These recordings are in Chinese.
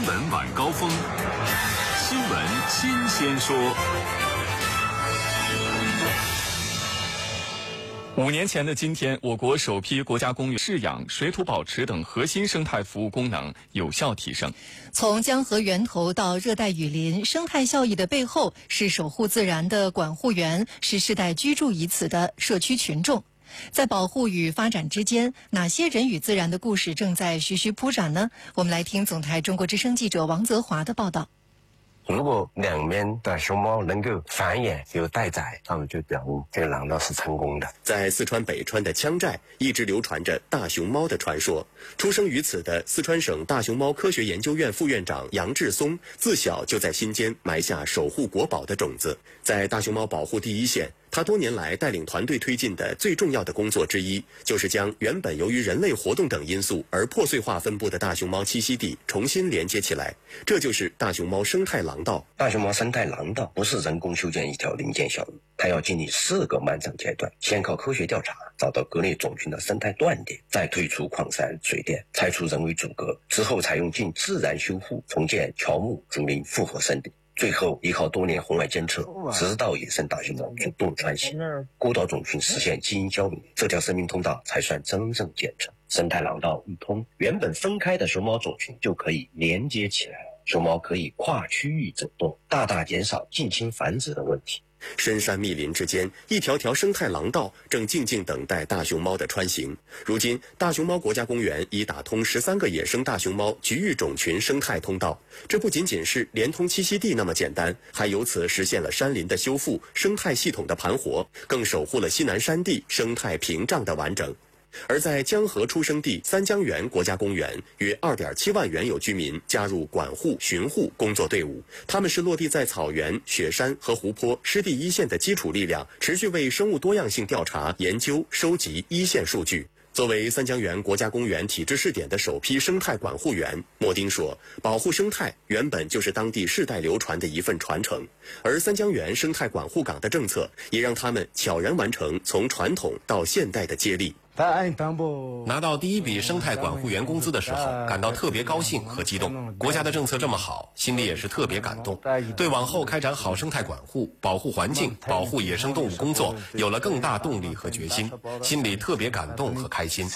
闻晚高峰，新闻新鲜说。5年前的今天，我国首批国家公园饲养、水土保持等核心生态服务功能有效提升。 从江河源头到热带雨林，生态效益的背后是守护自然的管护员，是世代居住于此的社区群众。在保护与发展之间，哪些人与自然的故事正在徐徐铺展呢？我们来听总台中国之声记者王泽华的报道。 如果两边的熊猫能够繁衍有待宰，那么就表明这个廊道是成功的。 在四川北川的羌寨，一直流传着大熊猫的传说。出生于此的四川省大熊猫科学研究院副院长杨志松，自小就在心间埋下守护国宝的种子。在大熊猫保护第一线，他多年来带领团队推进的最重要的工作之一，就是将原本由于人类活动等因素而破碎化分布的大熊猫栖息地重新连接起来。这就是大熊猫生态廊道。 大熊猫生态廊道不是人工修建一条零件小路，它要经历4个漫长阶段，先靠科学调查找到各类种群的生态断点，再退出矿山水电，拆除人为阻隔，之后采用尽自然修复重建乔木竹林复活森林，最后依靠多年红外监测，直到野生大熊猫主动穿行，孤岛种群实现基因交流，这条生命通道才算真正建成。生态廊道一通，原本分开的熊猫种群就可以连接起来，熊猫可以跨区域走动，大大减少近亲繁殖的问题。 深山密林之间，一条条生态廊道正静静等待大熊猫的穿行。如今，大熊猫国家公园已打通13个野生大熊猫局域种群生态通道。这不仅仅是连通栖息地那么简单，还由此实现了山林的修复、生态系统的盘活，更守护了西南山地生态屏障的完整。而在江河出生地三江源国家公园，约2.7万原有居民加入管护巡护工作队伍，他们是落地在草原、雪山和湖泊湿地一线的基础力量，持续为生物多样性调查、研究、收集一线数据。作为三江源国家公园体制试点的首批生态管护员，莫丁说，保护生态原本就是当地世代流传的一份传承，而三江源生态管护岗的政策也让他们悄然完成从传统到现代的接力。 拿到第一笔生态管护员工资的时候，感到特别高兴和激动。国家的政策这么好，心里也是特别感动，对往后开展好生态管护、保护环境、保护野生动物工作有了更大动力和决心，心里特别感动和开心。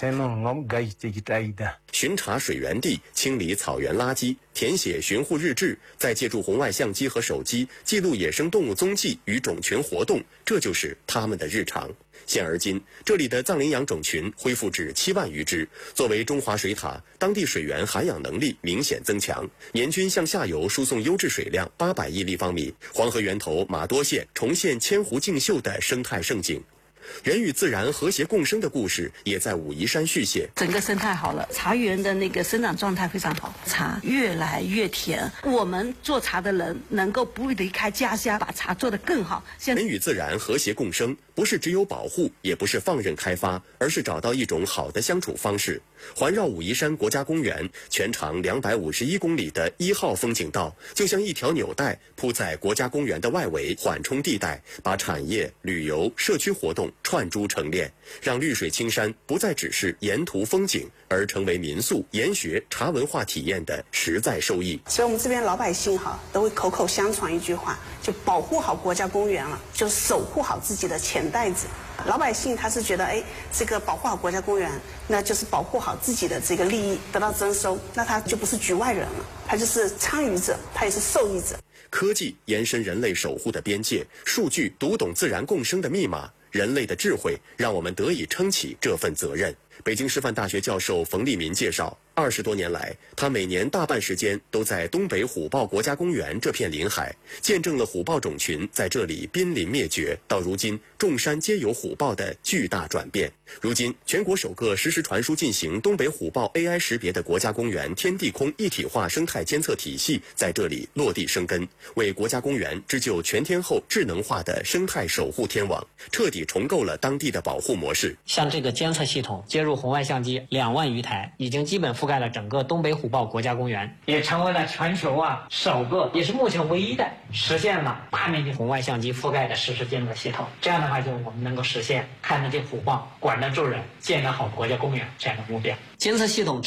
巡查水源地，清理草原垃圾，填写巡护日志，再借助红外相机和手机记录野生动物踪迹与种群活动，这就是他们的日常。现而今，这里的藏羚羊种群恢复至7万余只。作为中华水塔，当地水源涵养能力明显增强，年均向下游输送优质水量800亿立方米。黄河源头玛多县重现千湖竞秀的生态盛景。人与自然和谐共生的故事也在武夷山续写。 整个生态好了，茶园的那个生长状态非常好，茶越来越甜。我们做茶的人能够不离开家乡，把茶做得更好。 人与自然和谐共生，不是只有保护，也不是放任开发，而是找到一种好的相处方式。环绕武夷山国家公园全长251公里的1号风景道，就像一条纽带铺在国家公园的外围缓冲地带，把产业、旅游、社区活动串珠成链，让绿水青山不再只是沿途风景，而成为民宿、研学、茶文化体验的实在收益。 所以我们这边老百姓都会口口相传一句话，就保护好国家公园了，就守护好自己的钱袋子。老百姓他是觉得，这个保护好国家公园，那就是保护好自己的这个利益得到增收，那他就不是局外人了，他就是参与者，他也是受益者。 科技延伸人类守护的边界，数据读懂自然共生的密码，人类的智慧让我们得以撑起这份责任。北京师范大学教授冯立民介绍，20多年来，他每年大半时间都在东北虎豹国家公园这片临海，见证了虎豹种群在这里濒临灭绝，到如今众山皆有虎豹的巨大转变。如今，全国首个实时传输进行东北虎豹 AI 识别的国家公园天地空一体化生态监测体系在这里落地生根，为国家公园织就全天候智能化的生态守护天网，彻底重构了当地的保护模式。 像这个监测系统接入红外相机2万余台，已经基本覆盖了整个东北虎豹国家公园，也成为了全球首个，也是目前唯一的实现了大面积红外相机覆盖的实时监测系统。这样的话，就我们能够实现看得见虎豹、管得住人、建得好国家公园这样的目标。监测系统